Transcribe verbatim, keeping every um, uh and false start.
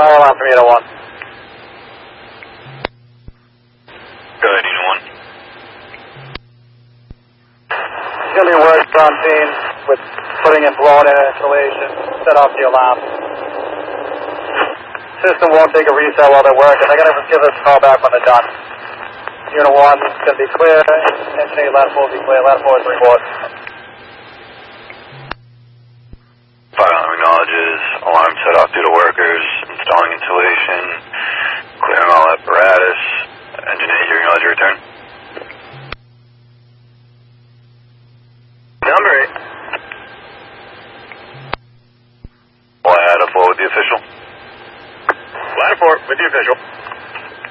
Fire alarm from Unit one. Go ahead, Unit one. There's going to be work on scene with putting in blown in installation, set off the alarm. System won't take a reset while they're working. They're going to give us a call back when they're done. Unit one is going to be clear. Engineer last four will be clear. Last four is report. Fire alarm acknowledges. Alarm set off due to workers. Installing insulation. Clearing all apparatus. Engineer, you acknowledge your return.